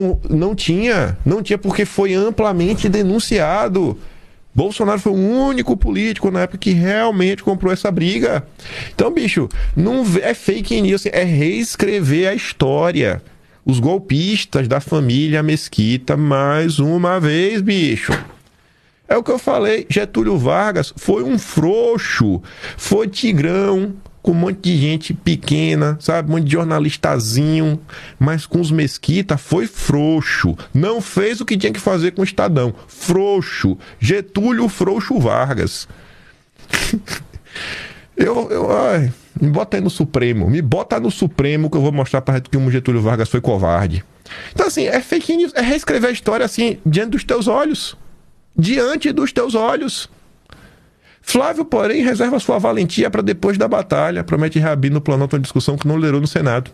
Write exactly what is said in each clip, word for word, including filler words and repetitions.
Não tinha, não tinha porque foi amplamente denunciado. Bolsonaro foi o único político na época que realmente comprou essa briga. Então, bicho, não é fake news, é reescrever a história. Os golpistas da família Mesquita, mais uma vez, bicho. É o que eu falei, Getúlio Vargas foi um frouxo, foi tigrão, com um monte de gente pequena, sabe? Um monte de jornalistazinho, mas com os Mesquita foi frouxo. Não fez o que tinha que fazer com o Estadão. Frouxo. Getúlio Frouxo Vargas. eu, eu, ai, me bota aí no Supremo. Me bota no Supremo que eu vou mostrar para que o Getúlio Vargas foi covarde. Então, assim, é fake news, é reescrever a história assim, diante dos teus olhos. Diante dos teus olhos. Flávio, porém, reserva sua valentia para depois da batalha. Promete reabrir no Planalto uma discussão que não liderou no Senado.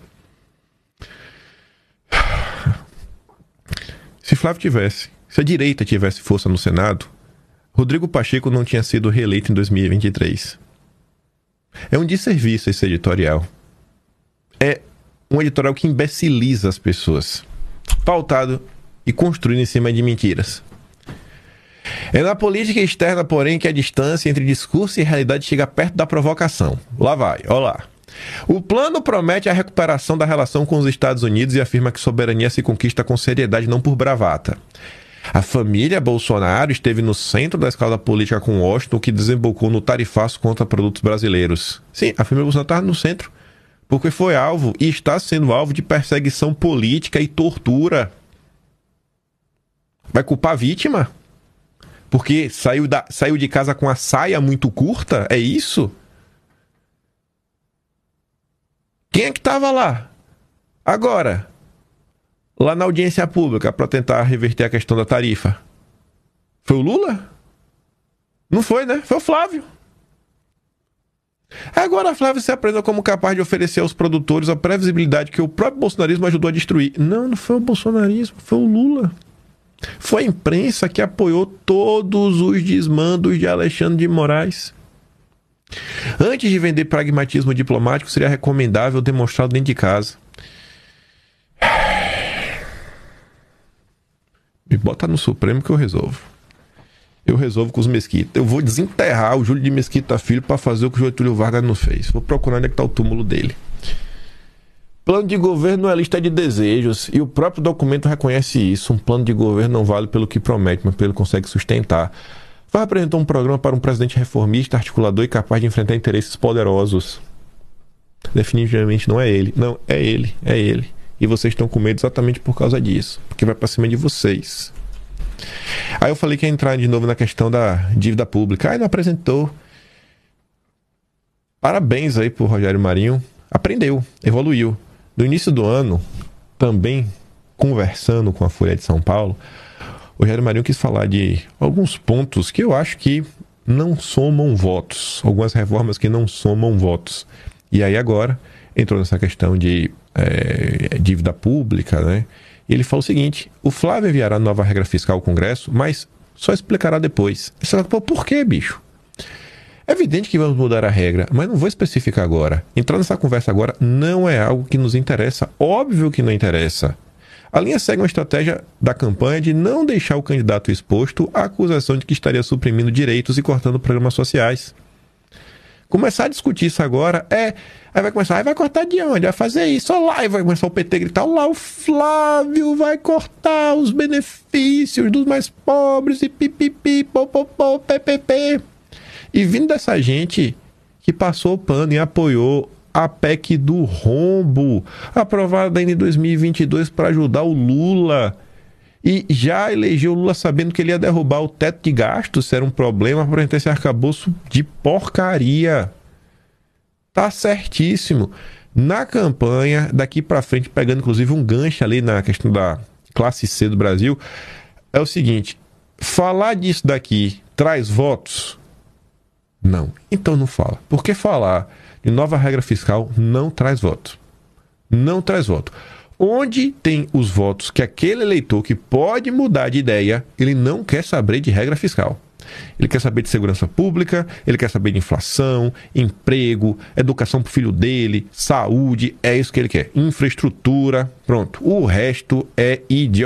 Se Flávio tivesse, se a direita tivesse força no Senado, Rodrigo Pacheco não tinha sido reeleito em dois mil e vinte e três. É um desserviço esse editorial. É um editorial que imbeciliza as pessoas. Pautado e construído em cima de mentiras. É na política externa, porém, que a distância entre discurso e realidade chega perto da provocação. Lá vai, ó lá. O plano promete a recuperação da relação com os Estados Unidos e afirma que soberania se conquista com seriedade, não por bravata. A família Bolsonaro esteve no centro da escala política com Washington, que desembocou no tarifaço contra produtos brasileiros. Sim, a família Bolsonaro estava no centro, porque foi alvo e está sendo alvo de perseguição política e tortura. Vai culpar a vítima? Porque saiu, da, saiu de casa com a saia muito curta? É isso? Quem é que estava lá? Agora, lá na audiência pública, para tentar reverter a questão da tarifa. Foi o Lula? Não foi, né? Foi o Flávio. Agora, Flávio se apresentou como capaz de oferecer aos produtores a previsibilidade que o próprio bolsonarismo ajudou a destruir. Não, não foi o bolsonarismo, foi o Lula. Foi a imprensa que apoiou todos os desmandos de Alexandre de Moraes. Antes de vender pragmatismo diplomático, seria recomendável demonstrá-lo dentro de casa. Me bota no Supremo que eu resolvo. Eu resolvo com os Mesquita. Eu vou desenterrar o Júlio de Mesquita Filho para fazer o que o Getúlio Vargas não fez. Vou procurar onde é que está o túmulo dele. Plano de governo é lista de desejos e o próprio documento reconhece isso. Um plano de governo não vale pelo que promete, mas pelo que consegue sustentar. Vai apresentar um programa para um presidente reformista, articulador e capaz de enfrentar interesses poderosos. Definitivamente não é ele. Não, é ele, é ele. E vocês estão com medo exatamente por causa disso. Porque vai para cima de vocês. Aí eu falei que ia entrar de novo na questão da dívida pública. Aí não apresentou. Parabéns aí pro Rogério Marinho. Aprendeu, evoluiu. No início do ano, também conversando com a Folha de São Paulo, o Rogério Marinho quis falar de alguns pontos que eu acho que não somam votos. Algumas reformas que não somam votos. E aí agora entrou nessa questão de é, dívida pública, né? E ele falou o seguinte: o Flávio enviará nova regra fiscal ao Congresso, mas só explicará depois. Você fala, pô, por quê, bicho? É evidente que vamos mudar a regra, mas não vou especificar agora. Entrar nessa conversa agora não é algo que nos interessa. Óbvio que não interessa. A linha segue uma estratégia da campanha de não deixar o candidato exposto à acusação de que estaria suprimindo direitos e cortando programas sociais. Começar a discutir isso agora é... Aí vai começar, aí vai cortar de onde? Vai fazer isso, olha lá, e vai começar o P T a gritar, olha lá, o Flávio vai cortar os benefícios dos mais pobres e pipipi, popopó, ppp. E vindo dessa gente que passou o pano e apoiou a P E C do rombo, aprovada ainda em dois mil e vinte e dois para ajudar o Lula, e já elegeu o Lula sabendo que ele ia derrubar o teto de gastos, se era um problema, para entrar esse arcabouço de porcaria. Tá certíssimo. Na campanha, daqui para frente, pegando inclusive um gancho ali na questão da classe C do Brasil, é o seguinte: falar disso daqui traz votos? Não. Então não fala. Porque falar de nova regra fiscal não traz voto. Não traz voto. Onde tem os votos que aquele eleitor que pode mudar de ideia, ele não quer saber de regra fiscal. Ele quer saber de segurança pública, ele quer saber de inflação, emprego, educação para o filho dele, saúde, é isso que ele quer. Infraestrutura, pronto. O resto é idiota.